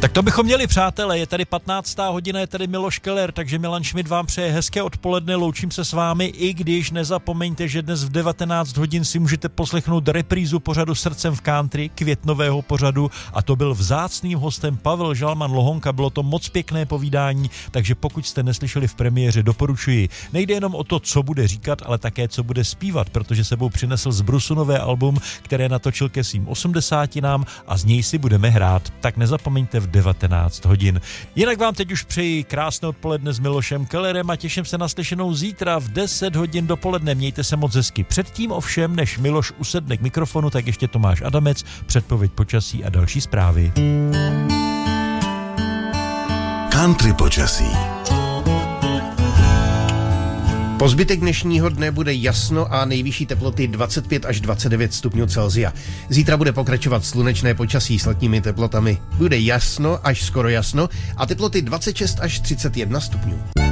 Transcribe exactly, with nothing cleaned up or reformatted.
Tak to bychom měli, přátelé, je tady patnáctá hodina, je tady Miloš Keller, takže Milan Šmit vám přeje hezké odpoledne, loučím se s vámi, i když nezapomeňte, že dnes v devatenáct hodin si můžete poslechnout reprízu pořadu Srdcem v country, květnového pořadu, a to byl vzácným hostem Pavel Žalman Lohonka, bylo to moc pěkné povídání, takže pokud jste neslyšeli v premiéře, doporučuji. Nejde jenom o to, co bude říkat, ale také, co bude zpívat, protože sebou přinesl z Brusu nové album, které natočil ke svým osmdesátinám a z něj si budeme hrát. Tak nezapomeňte v devatenáct hodin. Jinak vám teď už přeji krásné odpoledne s Milošem Kellerem a těším se na slyšenou zítra v deset hodin dopoledne. Mějte se moc hezky. Předtím ovšem, než Miloš usedne k mikrofonu, tak ještě Tomáš Adamec, předpověď počasí a další zprávy. Country počasí. Po zbytek dnešního dne bude jasno a nejvyšší teploty dvacet pět až dvacet devět stupňů Celsia. Zítra bude pokračovat slunečné počasí s letními teplotami. Bude jasno až skoro jasno a teploty dvacet šest až třicet jedna stupňů.